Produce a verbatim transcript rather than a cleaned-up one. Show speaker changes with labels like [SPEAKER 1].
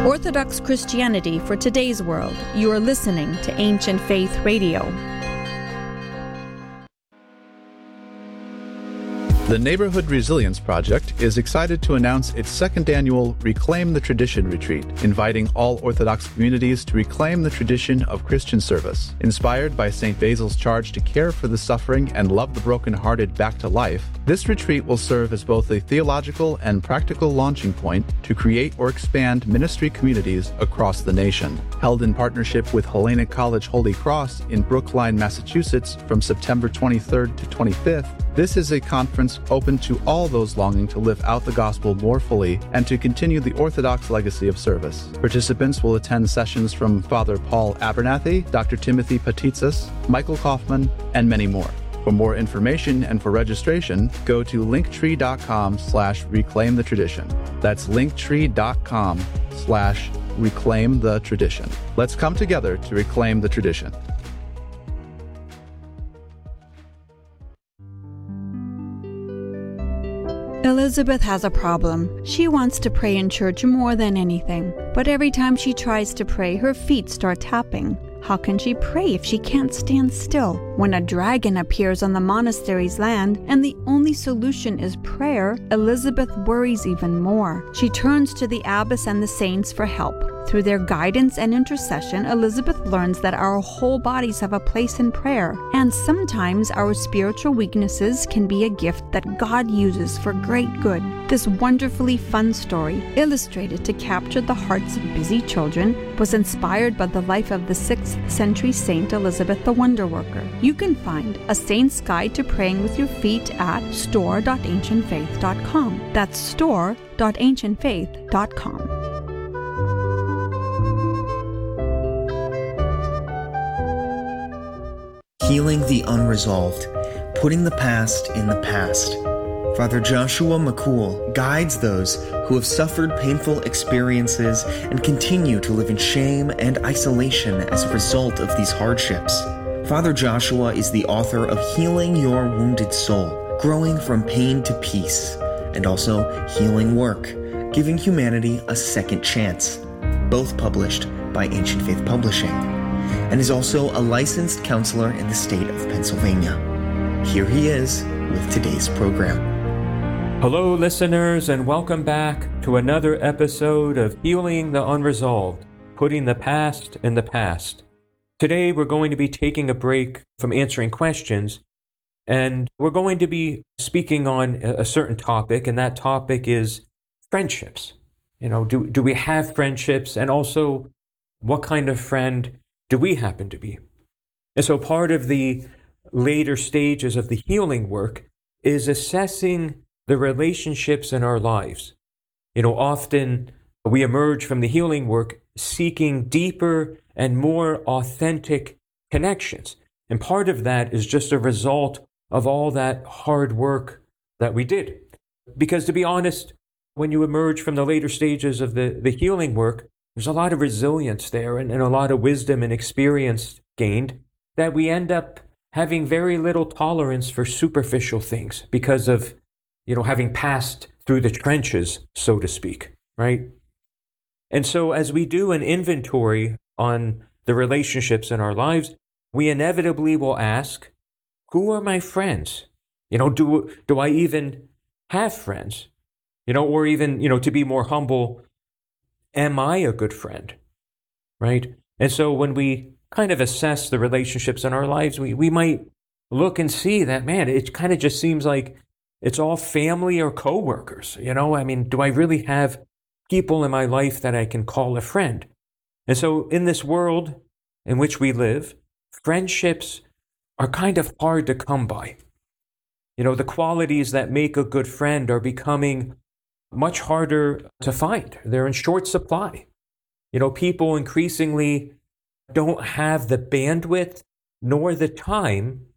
[SPEAKER 1] Orthodox Christianity for today's world. You are listening to Ancient Faith Radio.
[SPEAKER 2] The Neighborhood Resilience Project is excited to announce its second annual Reclaim the Tradition retreat, inviting all Orthodox communities to reclaim the tradition of Christian service. Inspired by Saint Basil's charge to care for the suffering and love the brokenhearted back to life, this retreat will serve as both a theological and practical launching point to create or expand ministry communities across the nation. Held in partnership with Hellenic College Holy Cross in Brookline, Massachusetts from September twenty-third to twenty-fifth, this is a conference open to all those longing to live out the gospel more fully and to continue the Orthodox legacy of service. Participants will attend sessions from Father Paul Abernathy, Doctor Timothy Patitsis, Michael Kaufman, and many more. For more information and for registration, go to linktree.com slash reclaim the tradition. That's linktree.com slash reclaim the tradition. Let's come together to reclaim the tradition.
[SPEAKER 1] Elizabeth has a problem. She wants to pray in church more than anything, but every time she tries to pray, her feet start tapping. How can she pray if she can't stand still? When a dragon appears on the monastery's land and the only solution is prayer, Elizabeth worries even more. She turns to the abbess and the saints for help. Through their guidance and intercession, Elizabeth learns that our whole bodies have a place in prayer, and sometimes our spiritual weaknesses can be a gift that God uses for great good. This wonderfully fun story, illustrated to capture the hearts of busy children, was inspired by the life of the sixth century Saint Elizabeth the Wonder Worker. You can find A Saint's Guide to Praying with Your Feet at store dot ancient faith dot com. That's store dot ancient faith dot com.
[SPEAKER 3] Healing the unresolved, putting the past in the past. Father Joshua McCool guides those who have suffered painful experiences and continue to live in shame and isolation as a result of these hardships. Father Joshua is the author of Healing Your Wounded Soul, Growing from Pain to Peace, and also Healing Work, Giving Humanity a Second Chance, both published by Ancient Faith Publishing, and is also a licensed counselor in the state of Pennsylvania. Here he is with today's program.
[SPEAKER 4] Hello, listeners, and welcome back to another episode of Healing the Unresolved, Putting the Past in the Past. Today, we're going to be taking a break from answering questions, and we're going to be speaking on a certain topic, and that topic is friendships. You know, do, do we have friendships, and also what kind of friend do we happen to be? And so part of the later stages of the healing work is assessing the relationships in our lives. You know, often we emerge from the healing work seeking deeper and more authentic connections. And part of that is just a result of all that hard work that we did. Because to be honest, when you emerge from the later stages of the, the healing work, there's a lot of resilience there and, and a lot of wisdom and experience gained that we end up having very little tolerance for superficial things because of, you know, having passed through the trenches, so to speak, right? And so as we do an inventory on the relationships in our lives, we inevitably will ask, who are my friends? You know, do, do I even have friends? You know, or even, you know, to be more humble, am I a good friend? Right? And so when we kind of assess the relationships in our lives, we, we might look and see that, man, it kind of just seems like it's all family or coworkers. You know, I mean, do I really have people in my life that I can call a friend? And so in this world in which we live, friendships are kind of hard to come by. You know, the qualities that make a good friend are becoming much harder to find. They're in short supply. You know, people increasingly don't have the bandwidth nor the time